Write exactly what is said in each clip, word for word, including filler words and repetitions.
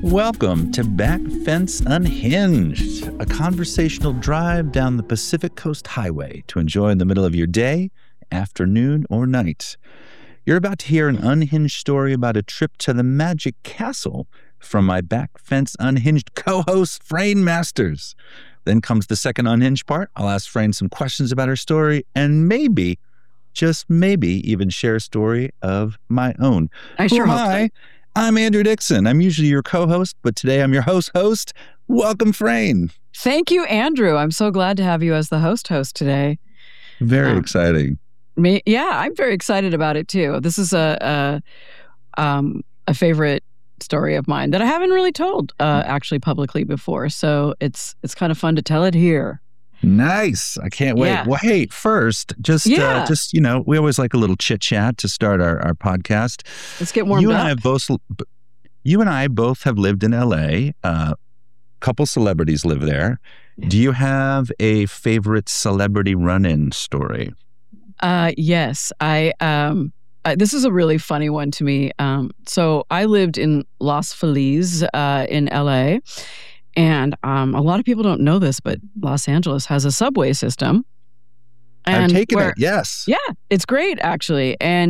Welcome to Back Fence Unhinged, a conversational drive down the Pacific Coast Highway to enjoy in the middle of your day, afternoon, or night. You're about to hear an unhinged story about a trip to the Magic Castle from my Back Fence Unhinged co-host, Frayne Masters. Then comes the second unhinged part. I'll ask Frayne some questions about her story and maybe, just maybe, even share a story of my own. I sure hope Hi. so. I'm Andrew Dixon. I'm usually your co-host, but today I'm your host host. Welcome, Frayne. Thank you, Andrew. I'm so glad to have you as the host host today. Very um, exciting. Me, yeah, I'm very excited about it too. This is a a, um, a favorite story of mine that I haven't really told uh, actually publicly before. So it's it's kind of fun to tell it here. Nice. I can't wait. Yeah. Well, hey, first, just, Yeah. uh, just you know, we always like a little chit chat to start our, our podcast. Let's get warmed you and up. I have both, you and I both have lived in L A. A uh, couple celebrities live there. Do you have a favorite celebrity run-in story? Uh, yes, I. Um, uh, this is a really funny one to me. Um, so I lived in Los Feliz uh, in L A, and um, a lot of people don't know this, but Los Angeles has a subway system. And I've taken where, it. Yes. Yeah, it's great actually. And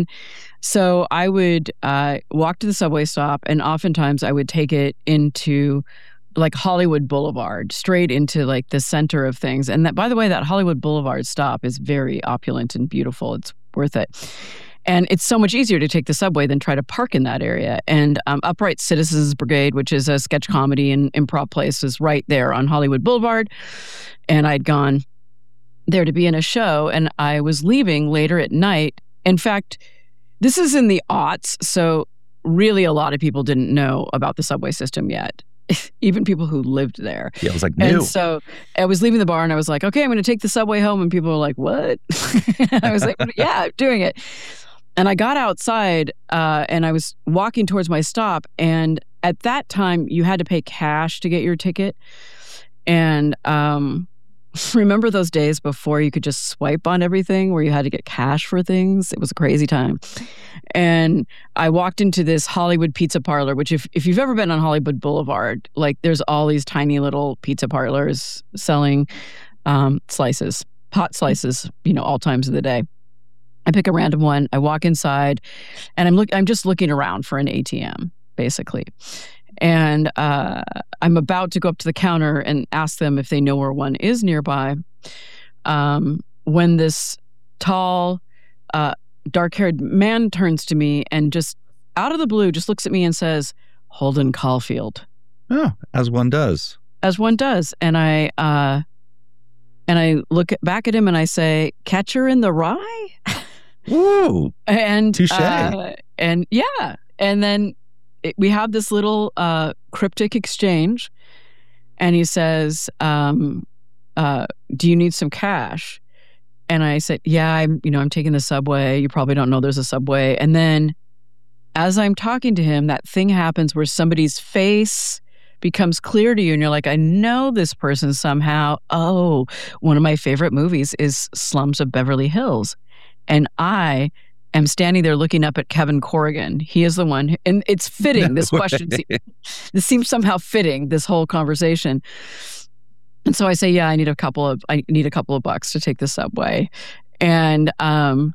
so I would uh, walk to the subway stop, and oftentimes I would take it into like Hollywood Boulevard, straight into like the center of things. And that, by the way, that Hollywood Boulevard stop is very opulent and beautiful. It's worth it. And it's so much easier to take the subway than try to park in that area. And um, Upright Citizens Brigade, which is a sketch comedy and improv place, is right there on Hollywood Boulevard. And I'd gone there to be in a show, and I was leaving later at night. In fact, this is in the aughts, so really a lot of people didn't know about the subway system yet. Even people who lived there. Yeah, it was like new. And so I was leaving the bar and I was like, okay, I'm going to take the subway home. And people were like, what? I was like, yeah, I'm doing it. And I got outside uh, and I was walking towards my stop. And at that time, you had to pay cash to get your ticket. And um, remember those days before you could just swipe on everything, where you had to get cash for things? It was a crazy time. And I walked into this Hollywood pizza parlor, which if, if you've ever been on Hollywood Boulevard, like there's all these tiny little pizza parlors selling um, slices, hot slices, you know, all times of the day. I pick a random one. I walk inside and I'm look. I'm just looking around for an A T M, basically. And uh, I'm about to go up to the counter and ask them if they know where one is nearby. Um, when this tall, uh, dark-haired man turns to me and just out of the blue just looks at me and says, Holden Caulfield. Oh, as one does. As one does. And I uh, and I look at, back at him and I say, Catcher in the Rye? Woo! And touche. Uh, and yeah. And then it, we have this little uh, cryptic exchange. And he says, um, uh, do you need some cash? And I said, yeah, I'm, you know, I'm taking the subway. You probably don't know there's a subway. And then as I'm talking to him, that thing happens where somebody's face becomes clear to you. And you're like, I know this person somehow. Oh, one of my favorite movies is Slums of Beverly Hills. And I am standing there looking up at Kevin Corrigan. He is the one, who, and it's fitting, No this question. way. This seems somehow fitting, this whole conversation. And so I say, yeah, I need a couple of I need a couple of bucks to take the subway. And um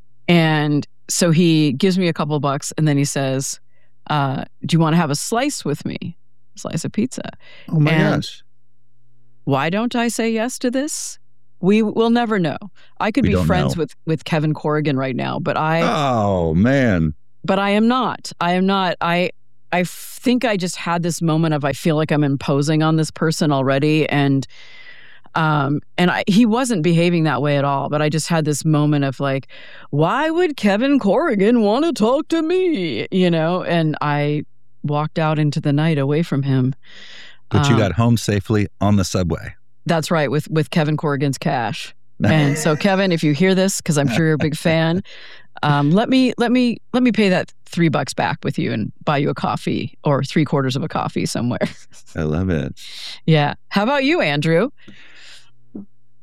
and so he gives me a couple of bucks and then he says, uh, do you want to have a slice with me? A slice of pizza. Oh my And gosh. why don't I say yes to this? We will never know. I could We be don't friends know. with with Kevin Corrigan right now, but I Oh, man. but I am not. I am not. I I think I just had this moment of I feel like I'm imposing on this person already, and um and I, he wasn't behaving that way at all. But I just had this moment of like, why would Kevin Corrigan want to talk to me? You know, and I walked out into the night away from him. But you Um, got home safely on the subway. That's right, with with Kevin Corrigan's cash. And so, Kevin, if you hear this, because I'm sure you're a big fan, um, let me let me let me pay that three bucks back with you and buy you a coffee or three quarters of a coffee somewhere. I love it. Yeah. How about you, Andrew?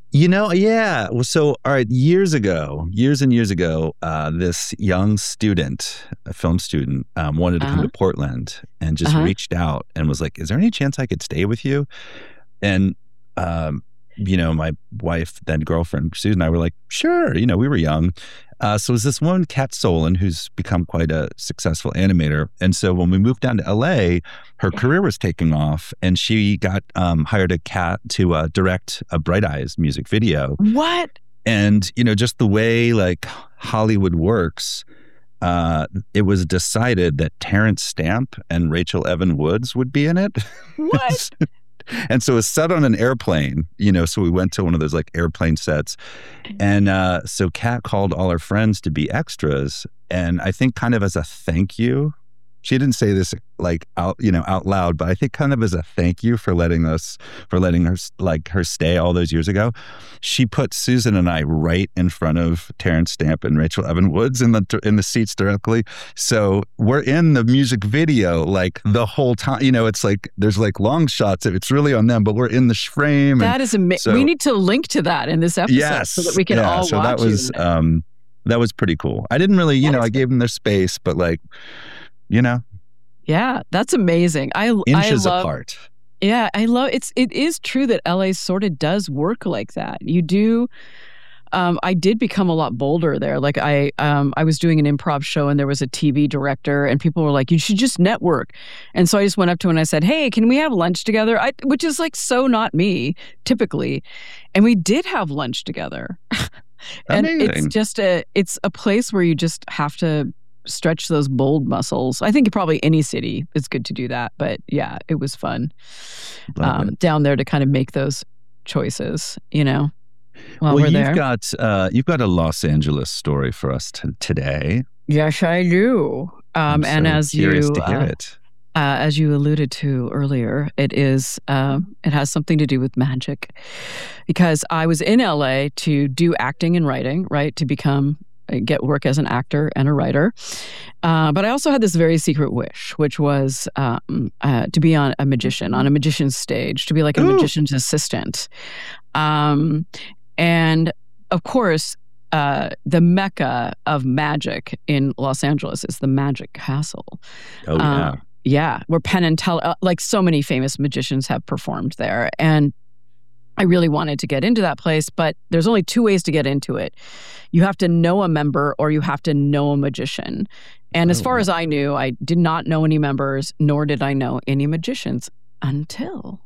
You know, yeah. Well, so, all right, years ago, years and years ago, uh, this young student, a film student, um, wanted to come Uh-huh. to Portland and just Uh-huh. reached out and was like, is there any chance I could stay with you? And, um, you know, my wife, then girlfriend, Susan, and I were like, sure. You know, we were young. Uh, so it was this woman, Kat Solon, who's become quite a successful animator. And so when we moved down to L A, her career was taking off, and she got um, hired a cat to uh, direct a Bright Eyes music video. What? And, you know, just the way like Hollywood works, uh, it was decided that Terrence Stamp and Rachel Evan Woods would be in it. What? And so it was set on an airplane, you know, so we went to one of those like airplane sets. And uh, so Kat called all her friends to be extras. And I think kind of as a thank you, she didn't say this like out, you know, out loud, but I think kind of as a thank you for letting us, for letting her, like her stay all those years ago, she put Susan and I right in front of Terrence Stamp and Rachel Evan Woods in the, in the seats directly. So we're in the music video like the whole time, you know, it's like, there's like long shots. It's really on them, but we're in the frame. That and is amazing. so- We need to link to that in this episode Yes. so that we can yeah, all so watch that was, it. um, that was pretty cool. I didn't really, you That know, is I gave them their space, but like, you know, Yeah, that's amazing. I inches I love, apart. Yeah, I love it's it is true that L A sort of does work like that. You do um I did become a lot bolder there. Like I um I was doing an improv show and there was a T V director and people were like, "You should just network." And so I just went up to him and I said, "Hey, can we have lunch together?" I which is like so not me typically. And we did have lunch together. And it's Amazing. just a it's a place where you just have to stretch those bold muscles. I think probably any city is good to do that, but yeah, it was fun Love um, it. down there to kind of make those choices, you know, while Well, we're you've there. got uh, you've got a Los Angeles story for us t- today. Yes, I do. Um, I'm and so as curious you to hear uh, it. uh, as you alluded to earlier, it is um, it has something to do with magic, because I was in L A to do acting and writing, right, to become get work as an actor and a writer. Uh, but I also had this very secret wish, which was um, uh, to be on a magician, on a magician's stage, to be like a Ooh. magician's assistant. Um, and of course, uh, the mecca of magic in Los Angeles is the Magic Castle. Oh yeah. Uh, yeah, where Penn and Teller, uh, like so many famous magicians have performed there. And I really wanted to get into that place, but there's only two ways to get into it. You have to know a member or you have to know a magician. And as Oh, far wow. as I knew, I did not know any members, nor did I know any magicians until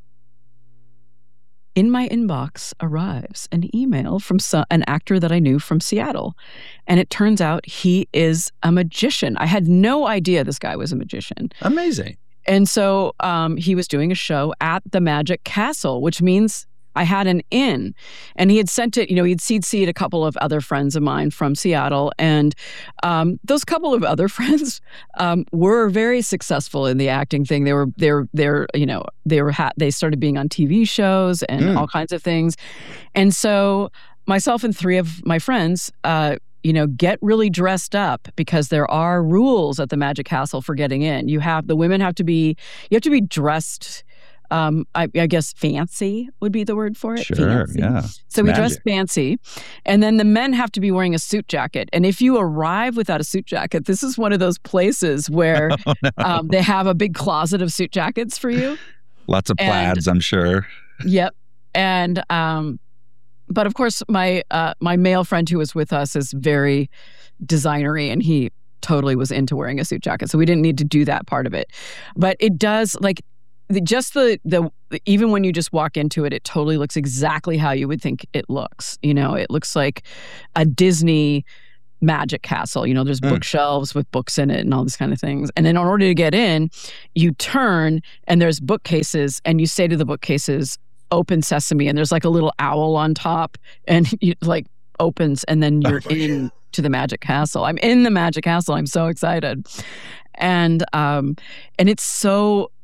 in my inbox arrives an email from so- an actor that I knew from Seattle. And it turns out he is a magician. I had no idea this guy was a magician. Amazing. And so um, he was doing a show at the Magic Castle, which means I had an in. And he had sent it, you know, he'd C C'd a couple of other friends of mine from Seattle. And um, those couple of other friends um, were very successful in the acting thing. They were, they're, they're, you know, they were, ha- they started being on T V shows and Mm. all kinds of things. And so myself and three of my friends, uh, you know, get really dressed up because there are rules at the Magic Castle for getting in. You have, the women have to be, you have to be dressed, um, I, I guess fancy would be the word for it. Sure. Fancy. Yeah. So we Magic. dress fancy. And then the men have to be wearing a suit jacket. And if you arrive without a suit jacket, this is one of those places where Oh, no. um, they have a big closet of suit jackets for you. Lots of and- plaids, I'm sure. Yep. And um but of course my uh my male friend who was with us is very designery and he totally was into wearing a suit jacket. So we didn't need to do that part of it. But it does like the, just the the even when you just walk into it, it totally looks exactly how you would think it looks. You know, it looks like a Disney Magic Castle. You know, there's Mm. bookshelves with books in it and all these kind of things. And then in order to get in, you turn and there's bookcases and you say to the bookcases, "Open sesame," and there's like a little owl on top and you like opens and then you're Oh, in to the Magic Castle. I'm in the Magic Castle. I'm so excited. And um and it's so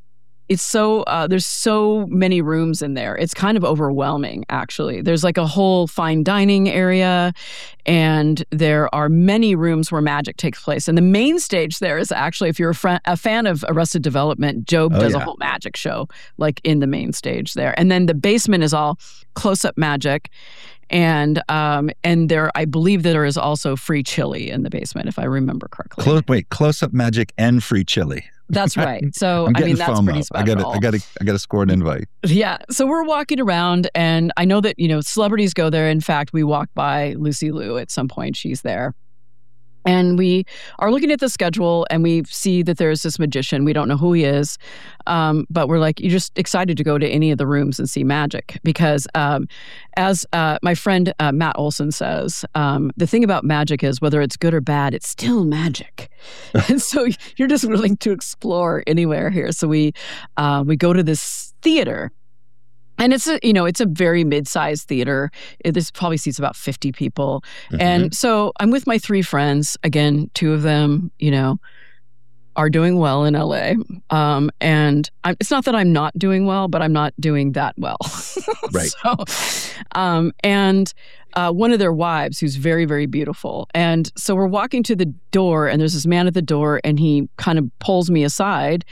it's so uh, there's so many rooms in there. It's kind of overwhelming, actually. There's like a whole fine dining area, and there are many rooms where magic takes place. And the main stage there is actually, if you're a, fr- a fan of Arrested Development, Job Oh, does yeah. a whole magic show like in the main stage there. And then the basement is all close-up magic. And um, and there, I believe that there is also free chili in the basement, if I remember correctly. Close, wait, close-up magic and free chili. That's right. So I'm I getting mean, that's FOMO. pretty I special. got to, I got to, I got to score an invite. Yeah. So we're walking around, and I know that, you know, celebrities go there. In fact, we walk by Lucy Liu at some point. She's there. And we are looking at the schedule, and we see that there's this magician. We don't know who he is, um, but we're like, you're just excited to go to any of the rooms and see magic. Because um, as uh, my friend uh, Matt Olson says, um, the thing about magic is whether it's good or bad, it's still magic. And so you're just willing to explore anywhere here. So we uh, we go to this theater. And it's a, you know, it's a very mid-sized theater. It, this probably seats about fifty people. Mhm. And so I'm with my three friends. Again, two of them, you know, are doing well in L A. Um, and I'm, it's not that I'm not doing well, but I'm not doing that well. Right. So, um, and uh, one of their wives who's very, very beautiful. And so we're walking to the door, and there's this man at the door, and he kind of pulls me aside.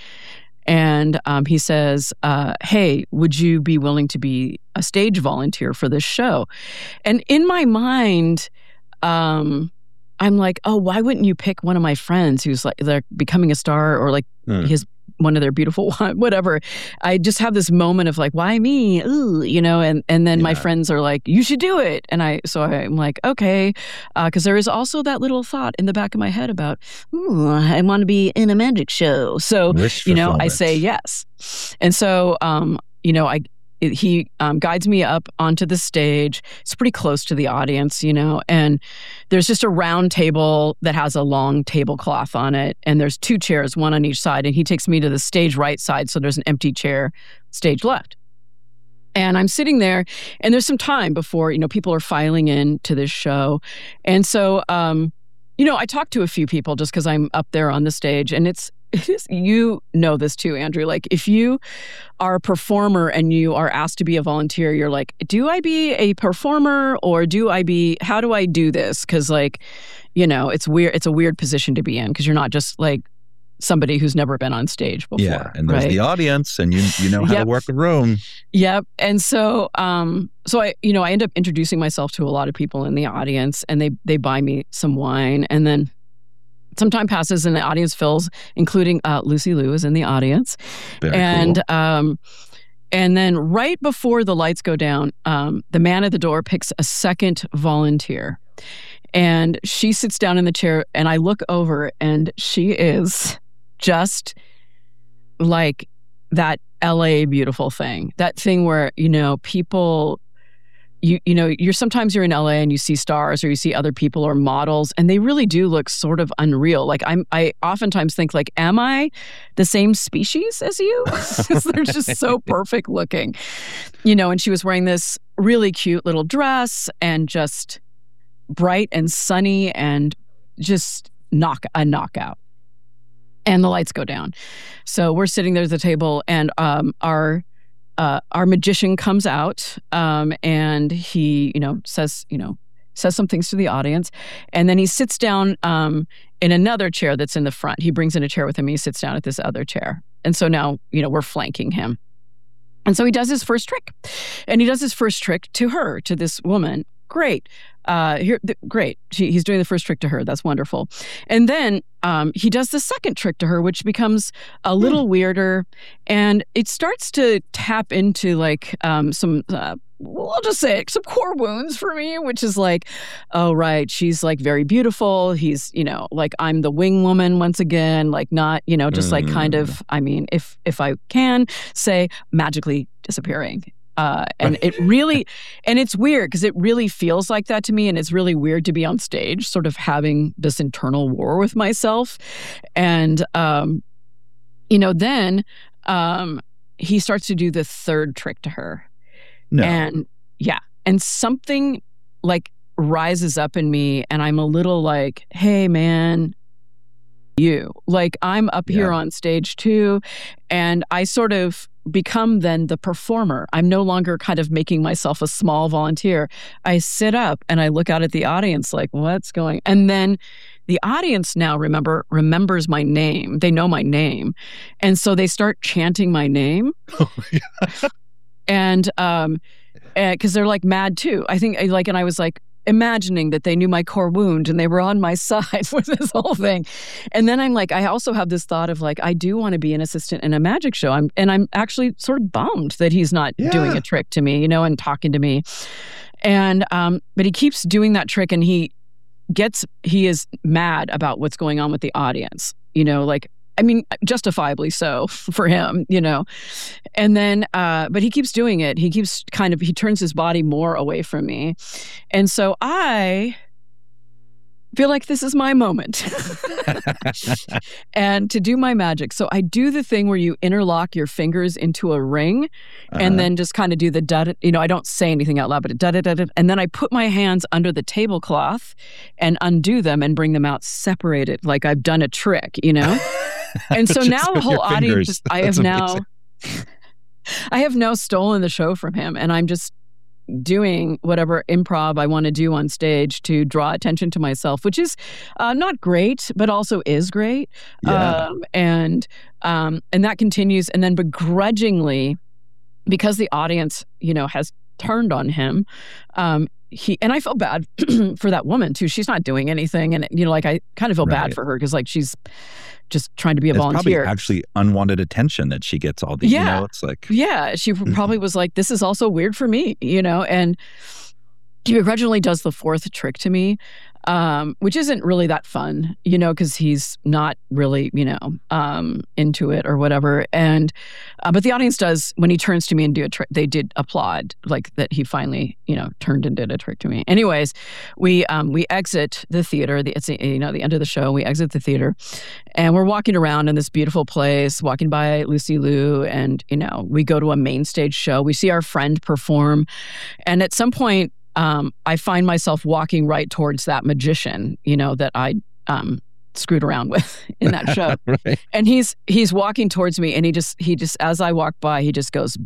And um, he says, uh, hey, would you be willing to be a stage volunteer for this show? And in my mind, um, I'm like, oh, why wouldn't you pick one of my friends who's like they're becoming a star, or like Mm. his one of their beautiful whatever. I just have this moment of like, why me? Ooh, you know, and and then my Yeah. friends are like, you should do it. And I so I'm like, okay, because there is also that little thought in the back of my head about, ooh, I want to be in a magic show. So Wish you know, I fulfillment. say yes. And so, um, you know, I it- he um, guides me up onto the stage. It's pretty close to the audience, you know, and there's just a round table that has a long tablecloth on it, and there's two chairs, one on each side, and he takes me to the stage right side, so there's an empty chair, stage left. And I'm sitting there, and there's some time before, you know, people are filing in to this show. And so, um, you know, I talked to a few people just because I'm up there on the stage, and it's, it is, you know this too, Andrew. Like, if you are a performer and you are asked to be a volunteer, you're like, do I be a performer, or do I be, how do I do this? Because, like, you know, it's weird. It's a weird position to be in because you're not just like somebody who's never been on stage before. Yeah, and there's right? the audience, and you you know how Yep. to work a room. Yep. And so, um, so I, you know, I end up introducing myself to a lot of people in the audience, and they they buy me some wine, and then some time passes, and the audience fills, including uh, Lucy Liu is in the audience, Very and cool. um, and then right before the lights go down, um, the man at the door picks a second volunteer, and she sits down in the chair, and I look over, and she is just like that L A beautiful thing, that thing where, you know, people, you you know, you're sometimes you're in L A and you see stars or you see other people or models, and they really do look sort of unreal. Like I'm, I oftentimes think like, am I the same species as you? They're just so perfect looking, you know. And she was wearing this really cute little dress and just bright and sunny and just knock a knockout. And the lights go down. So we're sitting there at the table, and um, our uh, our magician comes out, um, and he, you know, says, you know, says some things to the audience, and then he sits down um, in another chair that's in the front. He brings in a chair with him. And he sits down at this other chair, and so now, you know, we're flanking him. And so he does his first trick, and he does his first trick to her, to this woman. Great. Uh, here, th- great. She, he's doing the first trick to her. That's wonderful. And then um, he does the second trick to her, which becomes a little weirder, and it starts to tap into like um, some. Uh, we'll just say it, some core wounds for me, which is like, oh, right, she's like very beautiful. He's, you know, like I'm the wing woman once again, like not, you know, just like kind of, I mean, if if I can say, magically disappearing. Uh, and it really, and it's weird because it really feels like that to me. And it's really weird to be on stage, sort of having this internal war with myself. And, um, you know, then um, he starts to do the third trick to her. No. And yeah, and something like rises up in me, and I'm a little like, hey, man, you. Like I'm up Yeah. here on stage too, and I sort of become then the performer. I'm no longer kind of making myself a small volunteer. I sit up and I look out at the audience like, what's going? And then the audience now remember remembers my name. They know my name, and so they start chanting my name. Oh, yeah. And um, because they're like mad too. I think like, and I was like, imagining that they knew my core wound and they were on my side with this whole thing. And then I'm like, I also have this thought of like, I do want to be an assistant in a magic show. I'm, and I'm actually sort of bummed that he's not Yeah. doing a trick to me, you know, and talking to me. And, um, but he keeps doing that trick and he gets, he is mad about what's going on with the audience, you know, like, I mean, justifiably so for him, you know. And then, uh, but he keeps doing it. He keeps kind of, he turns his body more away from me. And so I feel like this is my moment and to do my magic. So I do the thing where you interlock your fingers into a ring Uh-huh. and then just kind of do the da, you know, I don't say anything out loud, but da da da da. And then I put my hands under the tablecloth and undo them and bring them out separated, like I've done a trick, you know? And so Just now the with whole your audience, fingers. is, I That's have now, amazing. I have now stolen the show from him, and I'm just doing whatever improv I want to do on stage to draw attention to myself, which is uh, not great, but also is great. Yeah. Um, and um, and that continues, and then begrudgingly, because the audience, you know, has turned on him. Um, he and I feel bad for that woman too. She's not doing anything, and you know, like I kind of feel bad Right. for her because like she's just trying to be a It's probably volunteer. actually unwanted attention that she gets all the, Yeah. you know, it's like, Yeah, she probably was like, this is also weird for me, you know, and he begrudgingly does the fourth trick to me, um, which isn't really that fun, you know, because he's not really, you know, um, into it or whatever. And, uh, but the audience does, when he turns to me and do a trick, they did applaud, like that he finally, you know, turned and did a trick to me. Anyways, we um, we exit the theater, the, it's, you know, the end of the show, we exit the theater, and we're walking around in this beautiful place, walking by Lucy Liu, and, you know, we go to a main stage show. We see our friend perform, and at some point, Um, I find myself walking right towards that magician, you know, that I um, screwed around with in that show. right. And he's he's walking towards me, and he just he just as I walk by, he just goes,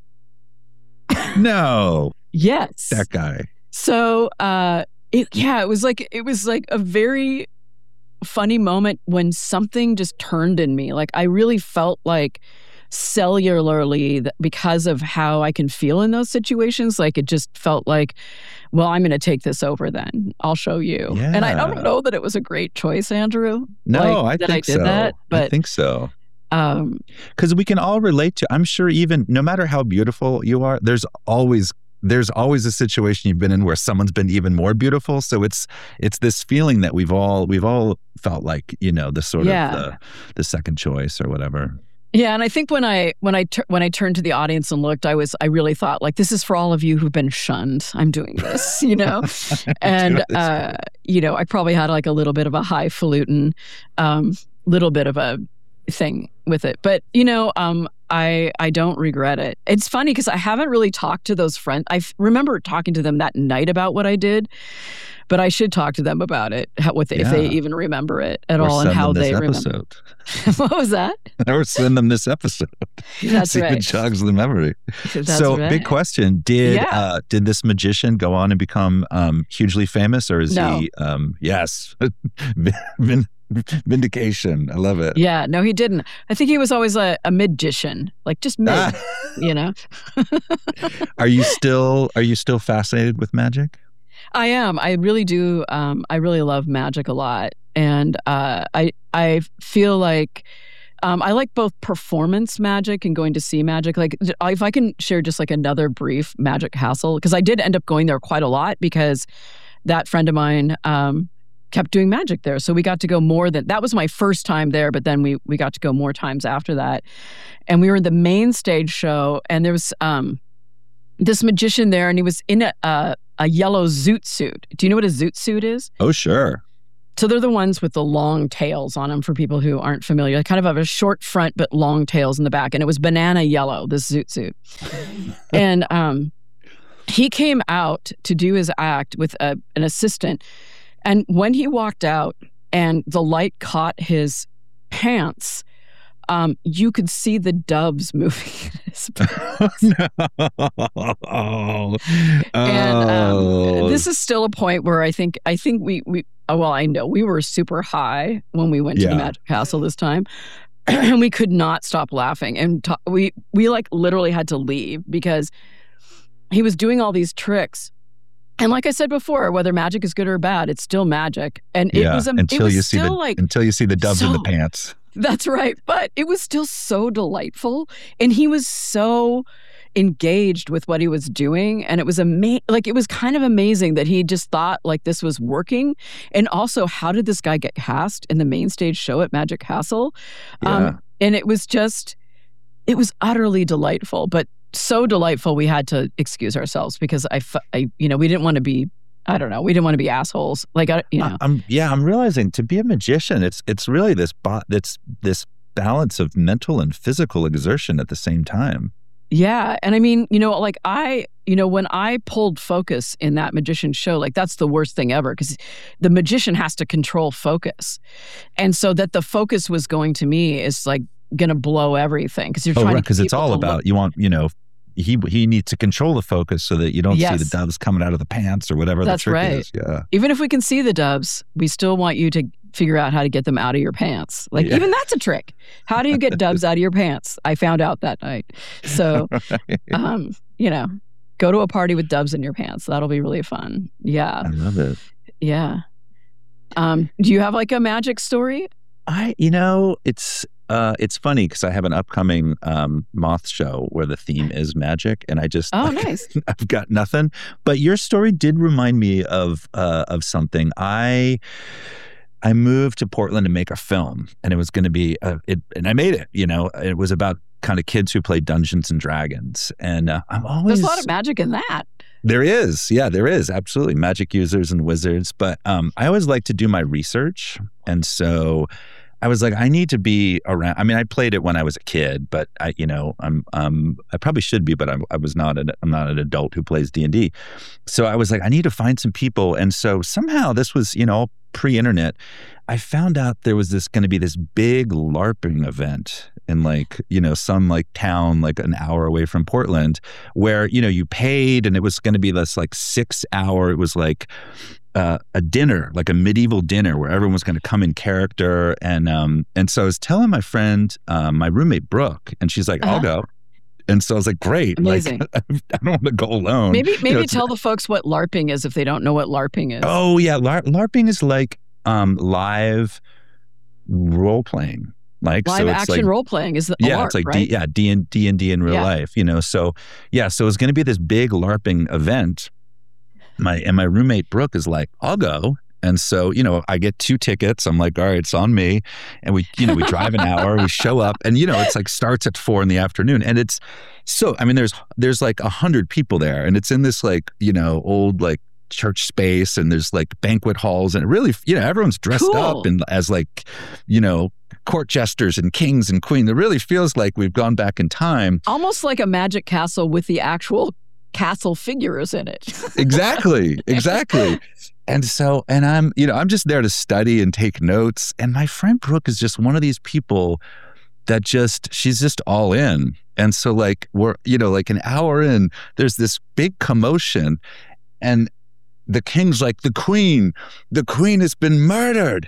No, yes. that guy. So uh, it, yeah, it was like it was like a very funny moment when something just turned in me. Like I really felt like cellularly that because of how I can feel in those situations, like it just felt like, well, I'm going to take this over then. I'll show you. And I don't Yeah. know that it was a great choice, Andrew. No, like, I that think I did so. that, I but think so. um, Because we can all relate to, I'm sure even no matter how beautiful you are, there's always there's always a situation you've been in where someone's been even more beautiful. So it's it's this feeling that we've all we've all felt like, you know, the sort Yeah. of the, the second choice or whatever. yeah, and I think when I when I tur- when I turned to the audience and looked, I was I really thought like, this is for all of you who've been shunned. I'm doing this, you know, and Doing this. uh, you know, I probably had like a little bit of a highfalutin, um, little bit of a thing with it, but you know, um, I I don't regret it. It's funny because I haven't really talked to those friends. I f- remember talking to them that night about what I did, but I should talk to them about it, how, what they, if they Yeah. even remember it at Or all, and send how them this they remember. episode. What was that? Or send them this episode. That's See if right. it jogs the memory. That's so right. big question. Did Yeah. uh, did this magician go on and become um, hugely famous, or is No. he um, yes. Vin- vindication. I love it. Yeah, no, he didn't. I think he was always a, a magician, like just mid, Ah. you know. Are you still are you still fascinated with magic? I am. I really do. Um, I really love magic a lot, and uh, I I feel like um, I like both performance magic and going to see magic. Like if I can share just like another brief magic hassle, because I did end up going there quite a lot because that friend of mine um, kept doing magic there, so we got to go more than that was my first time there. But then we we got to go more times after that, and we were in the main stage show, and there was um, this magician there, and he was in a, a a yellow zoot suit. Do you know what a zoot suit is? Oh, sure. So they're the ones with the long tails on them for people who aren't familiar. They kind of have a short front but long tails in the back. And it was banana yellow, this zoot suit. and um, he came out to do his act with a, an assistant. And when he walked out and the light caught his pants, um, you could see the doves moving in his pants. Oh, no. And um, Oh. this is still a point where I think I think we we oh, well I know we were super high when we went to Yeah. the Magic Castle this time, and we could not stop laughing, and ta- we we like literally had to leave because he was doing all these tricks. And like I said before, whether magic is good or bad, it's still magic. And it Yeah, was a, it until was you see still the like until you see the doves in the so- pants. That's right. But it was still so delightful. And he was so engaged with what he was doing. And it was ama- like, it was kind of amazing that he just thought like this was working. And also, how did this guy get cast in the main stage show at Magic Castle? Yeah. Um, and it was just, it was utterly delightful, but so delightful we had to excuse ourselves because I, f- I you know, we didn't want to be, I don't know. We didn't want to be assholes. Like, I, you know. I, I'm yeah. I'm realizing to be a magician, it's it's really this bo- it's this balance of mental and physical exertion at the same time. Yeah. And I mean, you know, like I, you know, when I pulled focus in that magician show, like that's the worst thing ever because the magician has to control focus. And so that the focus was going to me is like going to blow everything because you're Oh, trying right, to because it's all to about look- you want you know he he needs to control the focus so that you don't see Yes. the doves coming out of the pants or whatever That's the trick right. is. Yeah. Even if we can see the doves, we still want you to figure out how to get them out of your pants. Like Yeah. even that's a trick. How do you get doves out of your pants? I found out that night. So, um, you know, go to a party with doves in your pants. That'll be really fun. Yeah. I love it. Yeah. Um, do you have like a magic story? I, you know, it's uh, it's funny because I have an upcoming um, moth show where the theme is magic, and I just Oh, like, nice. I've got nothing. But your story did remind me of uh, of something. I I moved to Portland to make a film, and it was going to be uh, it, and I made it. You know, it was about kind of kids who play Dungeons and Dragons, and uh, I'm always There's a lot of magic in that. There is. Yeah, there is. Absolutely. Magic users and wizards. But um, I always like to do my research. And so I was like, I need to be around. I mean, I played it when I was a kid, but I, you know, I'm, um, I probably should be, but I, I was not, an, I'm not an adult who plays D and D. So I was like, I need to find some people. And so somehow this was, you know, pre-internet. I found out there was this going to be this big LARPing event in like, you know, some like town like an hour away from Portland where, you know, you paid and it was going to be this like six hour, it was like uh, a dinner, like a medieval dinner where everyone was going to come in character. And um, and so I was telling my friend, uh, my roommate Brooke, and she's like, I'll Uh-huh. go. And so I was like, great. Amazing. Like, I don't want to go alone. Maybe You know, maybe it's- tell the folks what LARPing is if they don't know what LARPing is. Oh yeah, Lar- LARPing is like um, live role playing, like Live so it's action like, role playing is a yeah, LARP, it's like right? D, yeah, D and D and D in real Yeah. life, you know. So yeah, so it's going to be this big LARPing event. My and my roommate Brooke is like, I'll go. And so, you know, I get two tickets. I'm like, all right, it's on me. And we, you know, we drive an hour, we show up, and you know, it's like starts at four in the afternoon. And it's so, I mean, there's there's like a hundred people there, and it's in this like, you know, old like church space, and there's like banquet halls, and it really, you know, everyone's dressed Cool. up and as like, you know, court jesters and kings and queens. It really feels like we've gone back in time. Almost like a magic castle with the actual castle figures in it. Exactly, exactly. And so, and I'm, you know, I'm just there to study and take notes. And my friend Brooke is just one of these people that just, she's just all in. And so, like, we're, you know, like an hour in, there's this big commotion. And the king's like, the queen, the queen has been murdered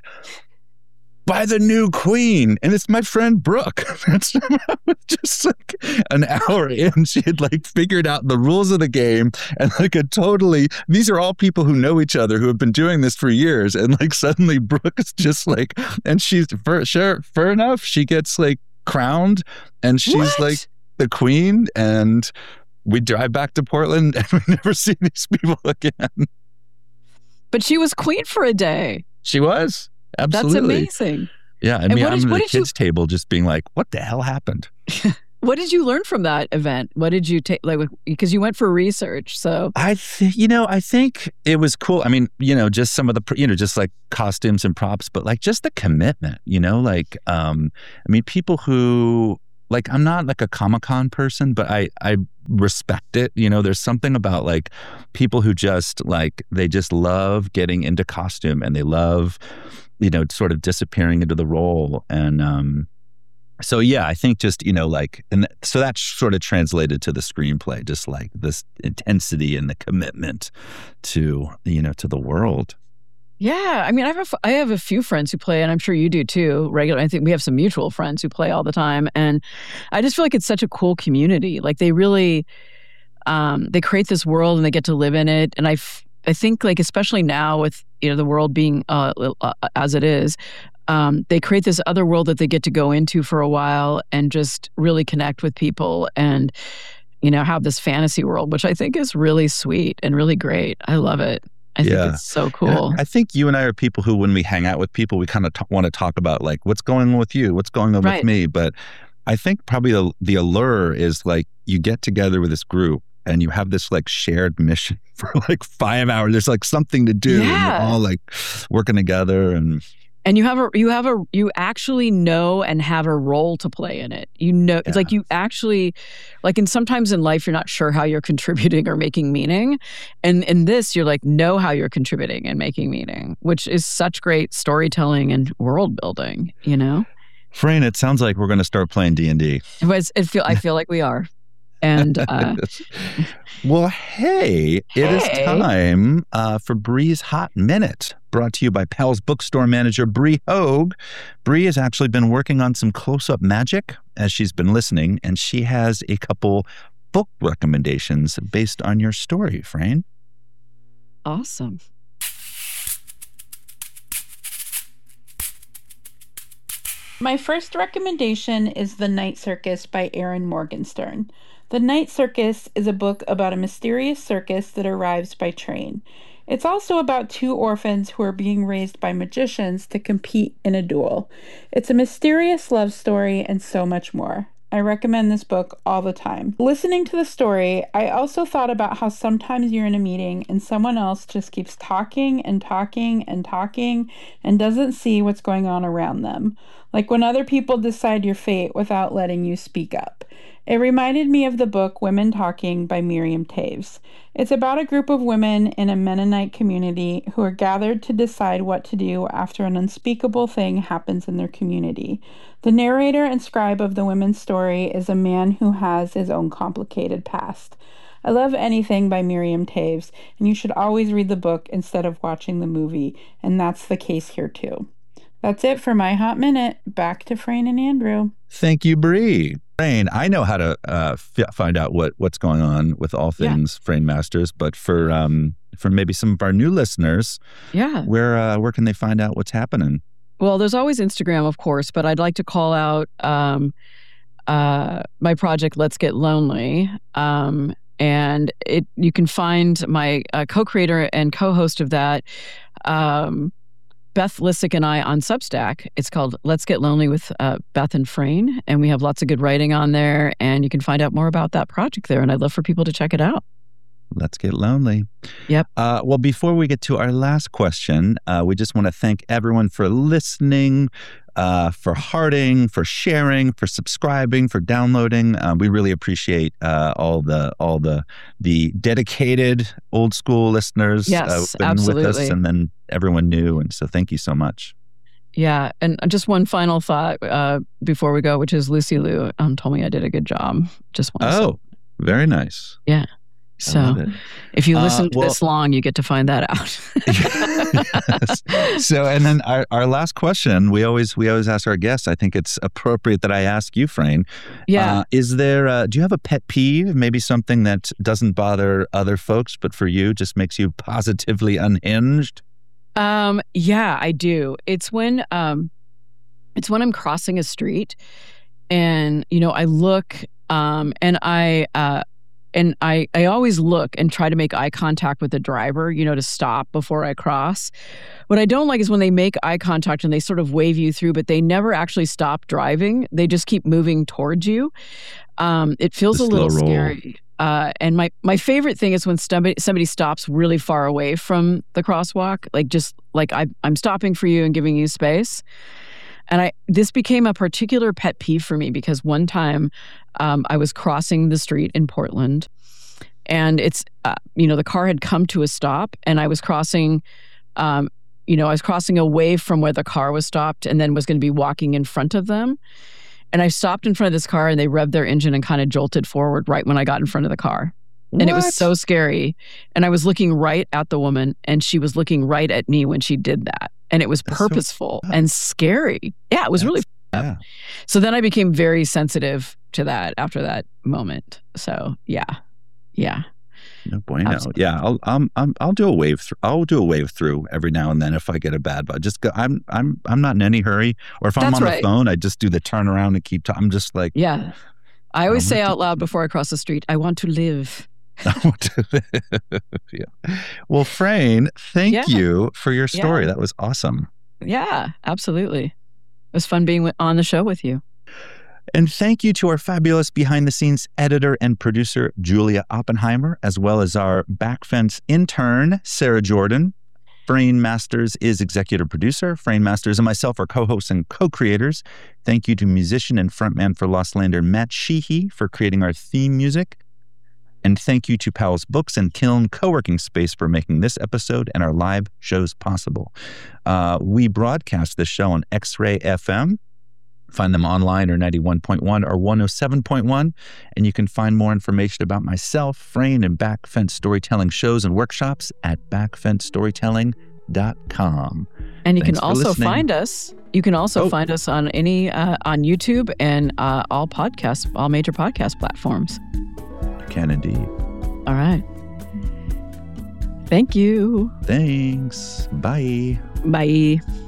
by the new queen. And it's my friend Brooke. That's just like an hour in, she had like figured out the rules of the game, and like a totally, these are all people who know each other who have been doing this for years. And like suddenly Brooke is just like, and she's, for sure, fair enough, she gets like crowned and she's What? like the queen. And we drive back to Portland and we never see these people again. But she was queen for a day. She was. Absolutely. That's amazing. Yeah. And, And me, what I'm did- at what the did you- kids' table just being like, what the hell happened? What did you learn from that event? What did you take? Like, because you went for research. So, I think, you know, I think it was cool. I mean, you know, just some of the, pr- you know, just like costumes and props, but like just the commitment, you know, like, um, I mean, people who, like, I'm not like a Comic-Con person, but I, I respect it. You know, there's something about like people who just like, they just love getting into costume and they love you know, sort of disappearing into the role. And um, so, yeah, I think just, you know, like, and so that's sort of translated to the screenplay, just like this intensity and the commitment to, you know, to the world. Yeah, I mean, I have a, I have a few friends who play, and I'm sure you do too. Regular, I think we have some mutual friends who play all the time, and I just feel like it's such a cool community. Like they really, um, they create this world and they get to live in it. And I, f- I think like especially now with you know the world being uh, uh, as it is, um, they create this other world that they get to go into for a while and just really connect with people and you know have this fantasy world, which I think is really sweet and really great. I love it. I think Yeah. it's so cool. And I think you and I are people who, when we hang out with people, we kind of t- want to talk about like, what's going on with you? What's going on Right. with me? But I think probably the, the allure is like you get together with this group and you have this like shared mission for like five hours. There's like something to do. And Yeah. you're all like working together and And you have a you have a you actually know and have a role to play in it. You know, it's Yeah. like you actually, like, and sometimes in life you're not sure how you're contributing or making meaning, and in this you're like know how you're contributing and making meaning, which is such great storytelling and world building. You know, Frayne, it sounds like we're going to start playing D and D. it was. It feel I feel like we are, and uh, Well, hey, it is Hey. time uh, for Bree's Hot Minute, brought to you by Pals Bookstore manager Bree Hogue. Bree has actually been working on some close-up magic as she's been listening, and she has a couple book recommendations based on your story, Frayne. awesome. My first recommendation is The Night Circus by Erin Morgenstern. The Night Circus is a book about a mysterious circus that arrives by train. It's also about two orphans who are being raised by magicians to compete in a duel. It's a mysterious love story and so much more. I recommend this book all the time. Listening to the story, I also thought about how sometimes you're in a meeting and someone else just keeps talking and talking and talking and doesn't see what's going on around them. Like when other people decide your fate without letting you speak up. It reminded me of the book Women Talking by Miriam Toews. It's about a group of women in a Mennonite community who are gathered to decide what to do after an unspeakable thing happens in their community. The narrator and scribe of the women's story is a man who has his own complicated past. I love anything by Miriam Toews, and you should always read the book instead of watching the movie, and that's the case here too. That's it for my hot minute. Back to Frayne and Andrew. Thank you, Bree. Frayne, I know how to uh, f- find out what, what's going on with all things yeah. Frayne Masters, but for um, for maybe some of our new listeners, yeah, where uh, where can they find out what's happening? Well, there's always Instagram, of course, but I'd like to call out um, uh, my project, Let's Get Lonely. Um, and it you can find my uh, co-creator and co-host of that, um, Beth Lissick, and I on Substack. It's called Let's Get Lonely with uh, Beth and Frayne, and we have lots of good writing on there, and you can find out more about that project there, and I'd love for people to check it out. Let's Get Lonely. Yep. Uh, well, before we get to our last question, uh, we just want to thank everyone for listening, uh, for hearting, for sharing, for subscribing, for downloading. Uh, we really appreciate uh, all the all the the dedicated old school listeners yes, uh, who've been absolutely. with us, and then everyone new. And so, thank you so much. Yeah, and just one final thought uh, before we go, which is Lucy Liu um, told me I did a good job. Just want to oh, say. Very nice. Yeah. So if you listen uh, to well, this long, you get to find that out. yes. So, and then our, our last question, we always we always ask our guests. I think it's appropriate that I ask you, Frayne. Yeah. Uh, is there? Uh, do you have a pet peeve? Maybe something that doesn't bother other folks, but for you, just makes you positively unhinged? Um. Yeah, I do. It's when um, it's when I'm crossing a street, and you know, I look, um, and I uh. And I, I always look and try to make eye contact with the driver, you know, to stop before I cross. What I don't like is when they make eye contact and they sort of wave you through, but they never actually stop driving. They just keep moving towards you. Um, it feels a little scary. Uh, and my, my favorite thing is when somebody, somebody stops really far away from the crosswalk, like just like I, I'm stopping for you and giving you space. And I this became a particular pet peeve for me because one time um, I was crossing the street in Portland, and it's uh, you know the car had come to a stop, and I was crossing um, you know, I was crossing away from where the car was stopped and then was going to be walking in front of them. And I stopped in front of this car and they revved their engine and kind of jolted forward right when I got in front of the car. And What? it was so scary. And I was looking right at the woman and she was looking right at me when she did that. And it was That's so purposeful fucked. and scary. Yeah, it was really That's- up. yeah. So then I became very sensitive to that after that moment. So yeah, yeah. No bueno. Absolutely. Yeah, I'll um, I'm, I'll do a wave through. I'll do a wave through every now and then if I get a bad vibe. Just go, I'm I'm I'm not in any hurry. Or if I'm That's on right. the phone, I just do the turnaround and keep. T- I'm just like, Yeah. I always I'm say with out you. loud before I cross the street, I want to live. I want to- yeah. Well, Frayne, thank Yeah. you for your story. Yeah. That was awesome. Yeah, absolutely. It was fun being wi- on the show with you. And thank you to our fabulous behind-the-scenes editor and producer, Julia Oppenheimer, as well as our backfence intern, Sarah Jordan. Frayne Masters is executive producer. Frayne Masters and myself are co-hosts and co-creators. Thank you to musician and frontman for Lost Lander, Matt Sheehy, for creating our theme music. And thank you to Powell's Books and Kiln Co-working Space for making this episode and our live shows possible. Uh, we broadcast this show on X-Ray F M. Find them online or ninety-one point one or one oh seven point one. And you can find more information about myself, Frayne, and Backfence Storytelling shows and workshops at backfence storytelling dot com. And you Thanks can for also listening. find us. You can also Oh. find us on any uh, on YouTube and uh, all podcasts, all major podcast platforms. You can indeed. All right. Thank you. Thanks. Bye. Bye.